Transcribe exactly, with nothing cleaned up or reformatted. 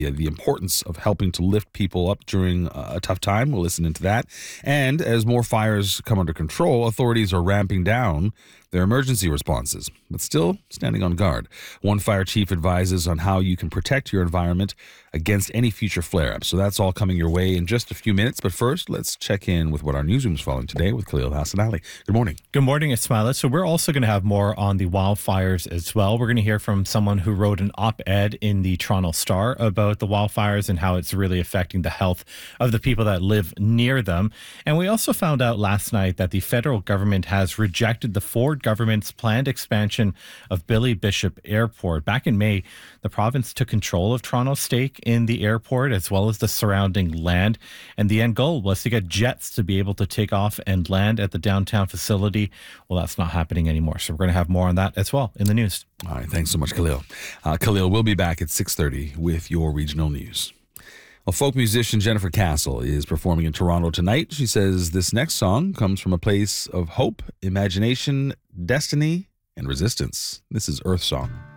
Yeah, the importance of helping to lift people up during a tough time. We'll listen into that. And as more fires come under control, authorities are ramping down their emergency responses, but still standing on guard. One fire chief advises on how you can protect your environment against any future flare-ups. So that's all coming your way in just a few minutes. But first, let's check in with what our newsroom is following today with Khalil Hassan-Ali. Good morning. Good morning, Ismaila. So we're also going to have more on the wildfires as well. We're going to hear from someone who wrote an op-ed in the Toronto Star about the wildfires and how it's really affecting the health of the people that live near them. And we also found out last night that the federal government has rejected the Ford government's planned expansion of Billy Bishop Airport. Back in May, the province took control of Toronto's stake in the airport as well as the surrounding land. And the end goal was to get jets to be able to take off and land at the downtown facility. Well, that's not happening anymore. So we're going to have more on that as well in the news. All right. Thanks so much, Khalil. Uh, Khalil will be back at six thirty with your regional news. Well, folk musician Jennifer Castle is performing in Toronto tonight. She says this next song comes from a place of hope, imagination, destiny, and resistance. This is Earth Song.